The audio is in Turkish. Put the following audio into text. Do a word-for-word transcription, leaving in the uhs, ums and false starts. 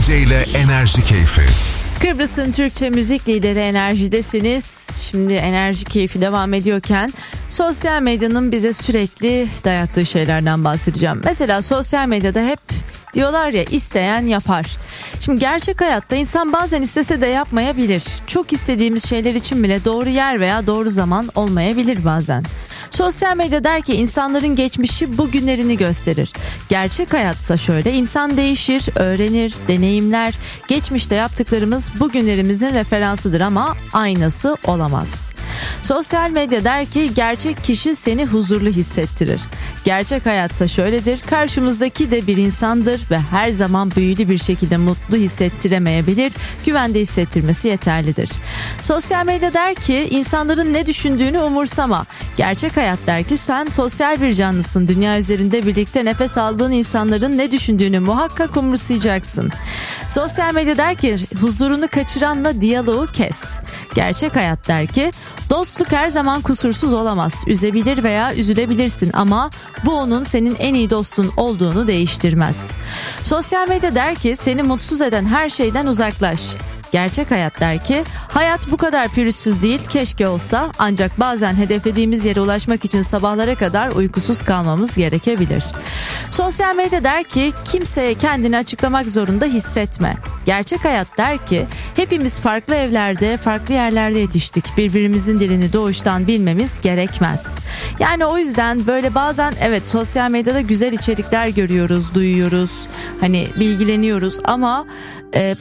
Ece ile Enerji Keyfi. Kıbrıs'ın Türkçe müzik lideri Enerji'desiniz. Şimdi Enerji Keyfi devam ediyorken sosyal medyanın bize sürekli dayattığı şeylerden bahsedeceğim. Mesela sosyal medyada hep diyorlar ya, isteyen yapar. Şimdi gerçek hayatta insan bazen istese de yapmayabilir. Çok istediğimiz şeyler için bile doğru yer veya doğru zaman olmayabilir bazen. Sosyal medya der ki insanların geçmişi bugünlerini gösterir. Gerçek hayatsa şöyle: insan değişir, öğrenir, deneyimler. Geçmişte yaptıklarımız bugünlerimizin referansıdır ama aynası olamaz. Sosyal medya der ki gerçek kişi seni huzurlu hissettirir. Gerçek hayatsa şöyledir: karşımızdaki de bir insandır ve her zaman büyülü bir şekilde mutlu hissettiremeyebilir, güvende hissettirmesi yeterlidir. Sosyal medya der ki insanların ne düşündüğünü umursama. Gerçek hayat der ki sen sosyal bir canlısın. Dünya üzerinde birlikte nefes aldığın insanların ne düşündüğünü muhakkak umursayacaksın. Sosyal medya der ki huzurunu kaçıranla diyaloğu kes. Gerçek hayat der ki dostluk her zaman kusursuz olamaz. Üzebilir veya üzülebilirsin ama bu onun senin en iyi dostun olduğunu değiştirmez. Sosyal medya der ki seni mutsuz eden her şeyden uzaklaş. Gerçek hayat der ki hayat bu kadar pürüzsüz değil, keşke olsa, ancak bazen hedeflediğimiz yere ulaşmak için sabahlara kadar uykusuz kalmamız gerekebilir. Sosyal medya der ki kimseye kendini açıklamak zorunda hissetme. Gerçek hayat der ki hepimiz farklı evlerde, farklı yerlerde yetiştik. Birbirimizin dilini doğuştan bilmemiz gerekmez. Yani o yüzden böyle bazen evet sosyal medyada güzel içerikler görüyoruz, duyuyoruz, hani bilgileniyoruz ama e,